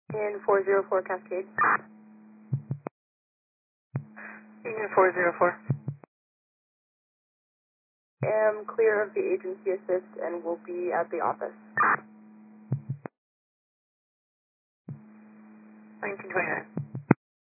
In 404 Cascade. Union 404. Am clear of the agency assist and will be at the office. 1929.